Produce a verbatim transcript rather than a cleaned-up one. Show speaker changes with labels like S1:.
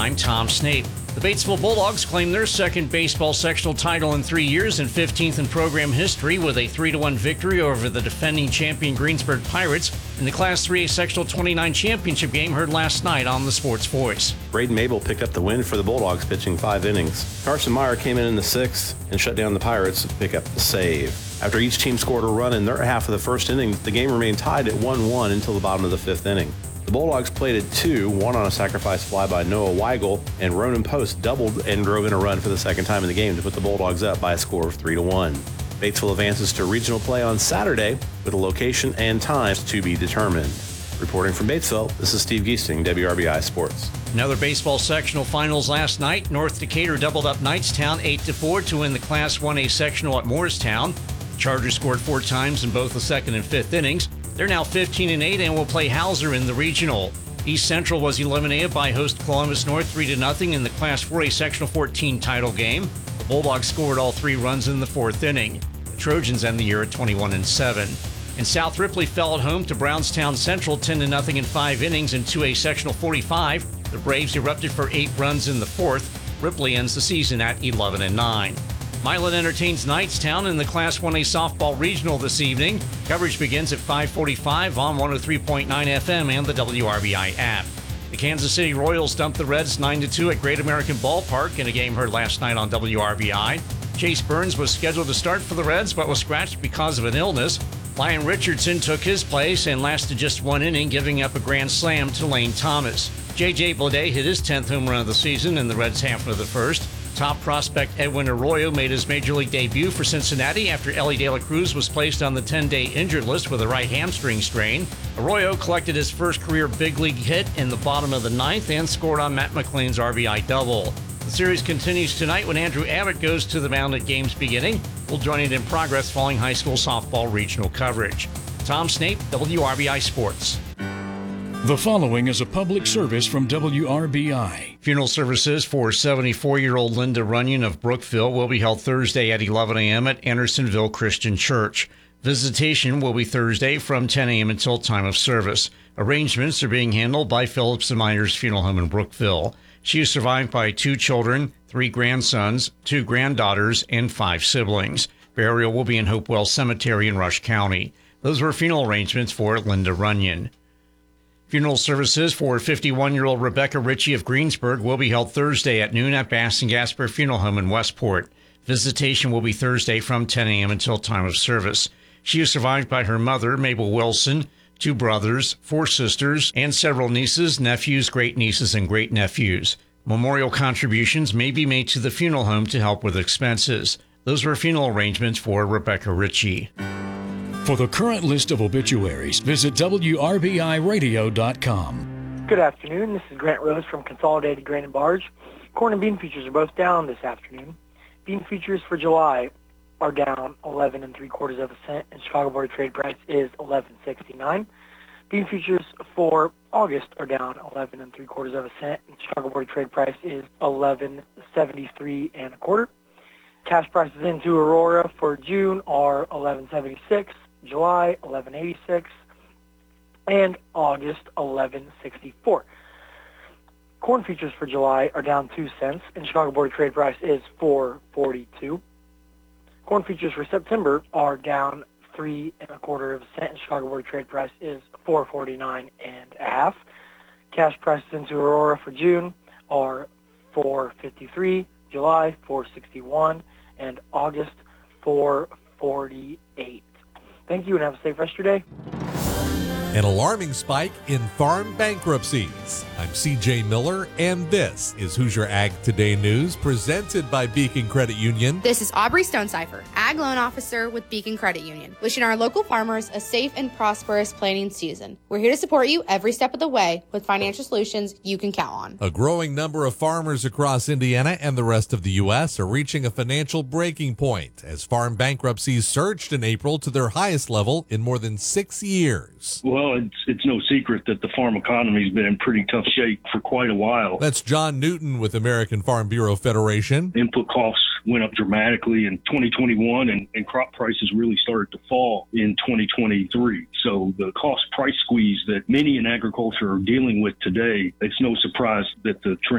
S1: I'm Tom Snape. The Batesville Bulldogs claim their second baseball sectional title in three years and fifteenth in program history with a three to one victory over the defending champion Greensburg Pirates in the Class three A Sectional twenty-nine championship game heard last night on the Sports Voice.
S2: Braden Mabel picked up the win for the Bulldogs, pitching five innings. Carson Meyer came in in the sixth and shut down the Pirates to pick up the save. After each team scored a run in their half of the first inning, the game remained tied at one one until the bottom of the fifth inning. The Bulldogs played at two, one on a sacrifice fly by Noah Weigel, and Ronan Post doubled and drove in a run for the second time in the game to put the Bulldogs up by a score of three to one. Batesville advances to regional play on Saturday with a location and times to be determined. Reporting from Batesville, this is Steve Giesting, W R B I Sports.
S1: Another baseball sectional finals last night. North Decatur doubled up Knightstown eight to four to win the Class one A sectional at Morristown. The Chargers scored four times in both the second and fifth innings. They're now fifteen and eight and will play Hauser in the regional. East Central was eliminated by host Columbus North three to nothing in the Class four A Sectional fourteen title game. The Bulldogs scored all three runs in the fourth inning. The Trojans end the year at twenty-one and seven. And South Ripley fell at home to Brownstown Central ten to nothing in five innings in two A Sectional forty-five. The Braves erupted for eight runs in the fourth. Ripley ends the season at eleven and nine. Milan entertains Knightstown in the Class one A softball regional this evening. Coverage begins at five forty-five on one oh three point nine F M and the W R B I app. The Kansas City Royals dumped the Reds nine to two at Great American Ballpark in a game heard last night on W R B I. Chase Burns was scheduled to start for the Reds but was scratched because of an illness. Lyon Richardson took his place and lasted just one inning, giving up a grand slam to Lane Thomas. J J Bleday hit his tenth home run of the season in the Reds' half of the first. Top prospect Edwin Arroyo made his major league debut for Cincinnati after Ellie De La Cruz was placed on the ten-day injured list with a right hamstring strain. Arroyo collected his first career big league hit in the bottom of the ninth and scored on Matt McLean's R B I double. The series continues tonight when Andrew Abbott goes to the mound at game's beginning. We'll join it in progress following high school softball regional coverage. Tom Snape, W R B I Sports.
S3: The following is a public service from W R B I.
S1: Funeral services for seventy-four-year-old Linda Runyon of Brookville will be held Thursday at eleven a.m. at Andersonville Christian Church. Visitation will be Thursday from ten a.m. until time of service. Arrangements are being handled by Phillips and Myers Funeral Home in Brookville. She is survived by two children, three grandsons, two granddaughters, and five siblings. Burial will be in Hopewell Cemetery in Rush County. Those were funeral arrangements for Linda Runyon. Funeral services for fifty-one-year-old Rebecca Ritchie of Greensburg will be held Thursday at noon at Bass and Gasper Funeral Home in Westport. Visitation will be Thursday from ten a.m. until time of service. She is survived by her mother, Mabel Wilson, two brothers, four sisters, and several nieces, nephews, great-nieces, and great-nephews. Memorial contributions may be made to the funeral home to help with expenses. Those were funeral arrangements for Rebecca Ritchie.
S3: For the current list of obituaries, visit W R B I radio dot com.
S4: Good afternoon. This is Grant Rose from Consolidated Grain and Barge. Corn and bean futures are both down this afternoon. Bean futures for July are down eleven and three quarters of a cent, and Chicago Board of Trade price is eleven sixty-nine. Bean futures for August are down eleven and three quarters of a cent, and Chicago Board of Trade price is eleven seventy-three and a quarter. Cash prices into Aurora for June are eleven seventy-six. July, eleven eighty-six, and August, eleven sixty-four. Corn futures for July are down two cents, and Chicago Board of Trade price is four forty-two. Corn futures for September are down three and a quarter of a cent, and Chicago Board of Trade price is four forty-nine and a half. Cash prices into Aurora for June are four fifty-three, July four sixty-one, and August four forty-eight. Thank you and have a safe rest of your day.
S5: An alarming spike in farm bankruptcies. I'm C J Miller, and this is Hoosier Ag Today News, presented by Beacon Credit Union.
S6: This is Aubrey Stonecipher, Ag Loan Officer with Beacon Credit Union, wishing our local farmers a safe and prosperous planting season. We're here to support you every step of the way with financial solutions you can count on.
S5: A growing number of farmers across Indiana and the rest of the U S are reaching a financial breaking point as farm bankruptcies surged in April to their highest level in more than six years.
S7: Well, it's it's no secret that the farm economy's been in pretty tough shape for quite a while.
S5: That's John Newton with American Farm Bureau Federation.
S7: Input costs went up dramatically in twenty twenty-one, and, and crop prices really started to fall in twenty twenty-three. So the cost price squeeze that many in agriculture are dealing with today, it's no surprise that the trend